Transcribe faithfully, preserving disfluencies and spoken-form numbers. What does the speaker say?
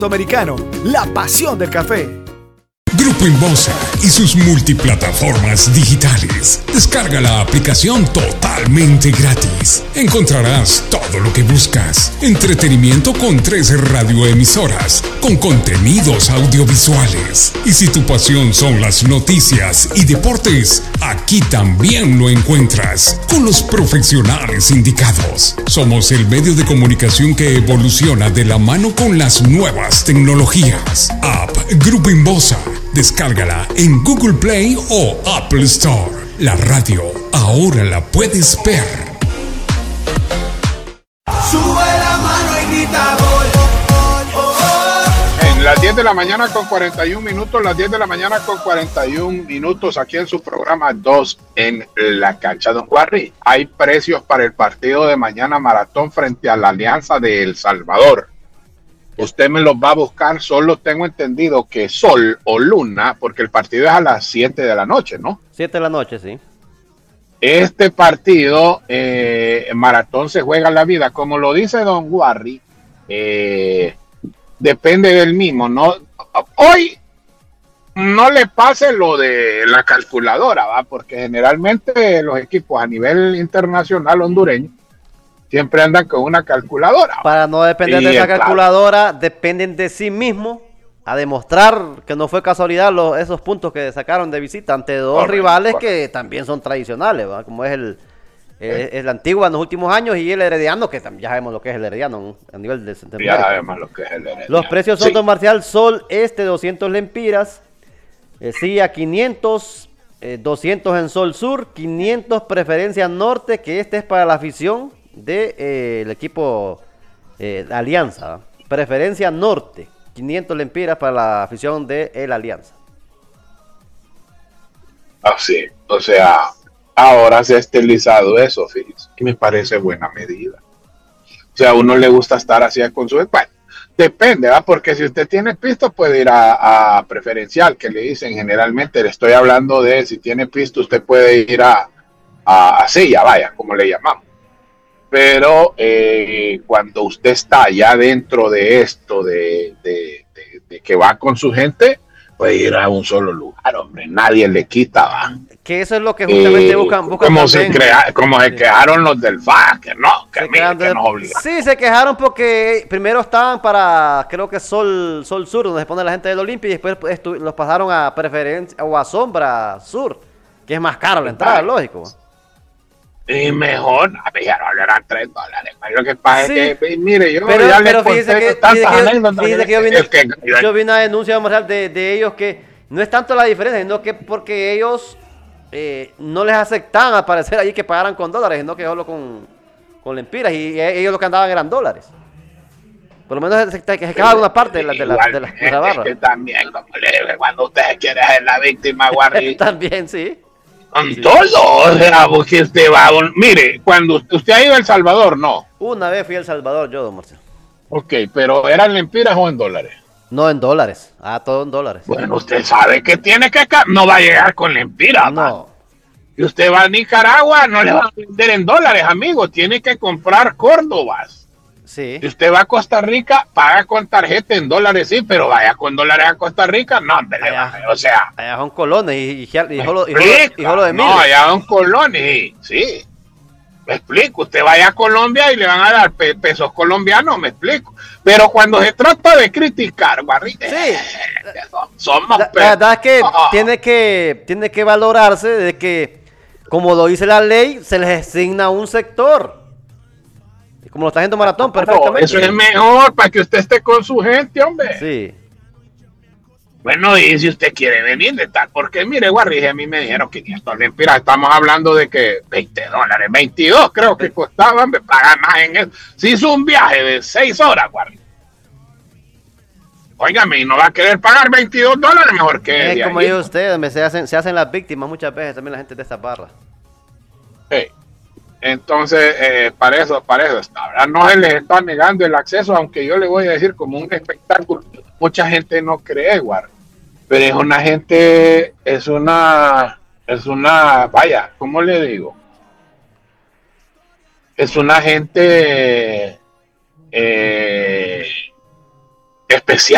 Americano, la pasión del café. Grupo Inbosa y sus multiplataformas digitales. Descarga la aplicación totalmente gratis. Encontrarás todo lo que buscas. Entretenimiento con tres radioemisoras, con contenidos audiovisuales. Y si tu pasión son las noticias y deportes, aquí también lo encuentras, con los profesionales indicados. Somos el medio de comunicación que evoluciona de la mano con las nuevas tecnologías. App Grupo Inbosa. Descárgala en Google Play o Apple Store. La radio ahora la puedes ver. Sube la mano y grita gol. Oh, oh. En las diez de la mañana con cuarenta y un minutos, las diez de la mañana con cuarenta y un minutos, aquí en su programa dos en la cancha. Don Juarri, hay precios para el partido de mañana maratón frente a la Alianza de El Salvador. Usted me los va a buscar, solo tengo entendido que Sol o Luna, porque el partido es a las siete de la noche, ¿no? siete de la noche, sí. Este partido, eh, maratón se juega la vida, como lo dice Don Warry, eh, depende del mismo, ¿no? Hoy no le pase lo de la calculadora, ¿va? Porque generalmente los equipos a nivel internacional hondureño siempre andan con una calculadora. Para no depender y de esa claro, calculadora, dependen de sí mismos a demostrar que no fue casualidad los, esos puntos que sacaron de visita ante dos correcto, rivales correcto. que también son tradicionales, ¿va? Como es el, el, el Antigua en los últimos años y el Herediano, que también ya sabemos lo que es el Herediano a nivel de Ya sabemos lo que es el Herediano. Los precios son, sí. Don Marcial, Sol Este doscientos lempiras, eh, sí a quinientos, eh, doscientos en Sol Sur, quinientos Preferencia Norte, que este es para la afición del de, eh, equipo eh, Alianza. Preferencia Norte, quinientos lempiras para la afición de el Alianza. Así, o sea, ahora se ha estilizado eso, fíjese, y me parece buena medida. O sea, a uno le gusta estar así con su... Bueno, depende, ¿va? Porque si usted tiene pisto puede ir a, a preferencial, que le dicen generalmente, le estoy hablando de si tiene pisto, usted puede ir a, a, a silla, vaya, como le llamamos. Pero eh, cuando usted está ya dentro de esto, de, de, de, de que va con su gente, puede ir a un solo lugar, hombre, nadie le quita, va. Que eso es lo que justamente Eh, buscan, buscan como también. se crea, como se Sí. quejaron los del F A, que no, que, Se mire, quejan que de- nos obligan. Sí, se quejaron porque primero estaban para, creo que Sol Sol Sur, donde se pone la gente del Olimpia, y después estu- los pasaron a Preferencia o a Sombra Sur, que es más caro la entrada, Ay. lógico. Y mejor, a ver, ya no eran tres dólares. Lo que pasa Sí. es que, mire, yo Pero, ya pero le conté fíjese que, tantas fíjese que, anécdotas. fíjese que yo, vi, Es que- yo vi una denuncia Marcial, de, de ellos que no es tanto la diferencia, sino que porque ellos eh, no les aceptaban aparecer allí que pagaran con dólares, sino que solo con, con lempiras, y ellos lo que andaban eran dólares. Por lo menos se, se quejaba una parte de la, de la, de la, de la barra. Es que también, como le digo, cuando usted se quiere hacer la víctima, Guarri, También, sí. con todo, o sea, porque usted va, a un- mire, cuando usted, usted ha ido a El Salvador, no, Una vez fui a El Salvador yo, don Marcelo. ok, pero ¿eran lempiras o en dólares? No en dólares. Ah, todo en dólares. Bueno, usted sabe que tiene que, ca- no va a llegar con lempiras, man. No. Y usted va a Nicaragua, no le va a vender en dólares, amigo, tiene que comprar córdobas. Sí. Si usted va a Costa Rica, paga con tarjeta en dólares, sí, pero vaya con dólares a Costa Rica, no, hombre, le Allá. baja, o sea, Allá son colones y, y, y, y, solo, y, me solo, explica. y solo de mil. No, allá son colones, sí, me explico, usted vaya a Colombia y le van a dar pe- pesos colombianos, me explico, pero cuando se trata de criticar, Guarri, eh, somos La, pe- la verdad es que Ah, tiene que tiene que valorarse de que, como lo dice la ley, se les asigna un sector. Y como lo está haciendo Maratón, no, perfectamente. eso es mejor para que usted esté con su gente, hombre. Sí. Bueno, y si usted quiere venir de tal, porque mire, Guarri, a mí me dijeron quinientos lempiras, estamos hablando de que veinte dólares, veintidós creo que costaban, me pagan más en eso. Si hizo un viaje de seis horas, Guarri. Óigame, y no va a querer pagar veintidós dólares, mejor que... Es de como ahí. dice usted, hombre, se hacen, se hacen las víctimas muchas veces también la gente de estas barras. Sí. Entonces, eh, para eso, para eso está, ¿verdad? No se les está negando el acceso, aunque yo le voy a decir como un espectáculo. Mucha gente no cree, Guardi. Pero es una gente, es una, es una, vaya, ¿cómo le digo? Es una gente eh, especial.